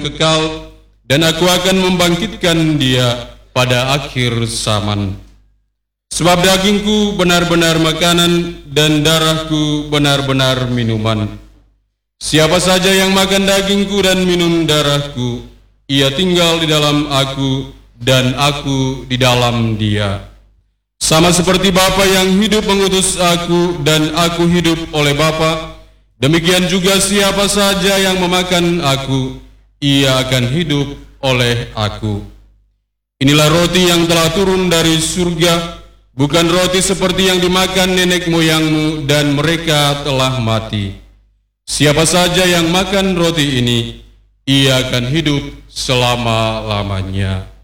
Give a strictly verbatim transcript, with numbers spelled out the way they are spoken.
kekal, dan aku akan membangkitkan dia pada akhir zaman. Sebab dagingku benar-benar makanan, dan darahku benar-benar minuman. Siapa saja yang makan dagingku dan minum darahku, ia tinggal di dalam aku, dan aku di dalam dia. Sama seperti Bapa yang hidup mengutus aku, dan aku hidup oleh Bapa, demikian juga siapa saja yang memakan aku, ia akan hidup oleh aku. Inilah roti yang telah turun dari surga, bukan roti seperti yang dimakan nenek moyangmu, dan mereka telah mati. Siapa saja yang makan roti ini, ia akan hidup selama-lamanya.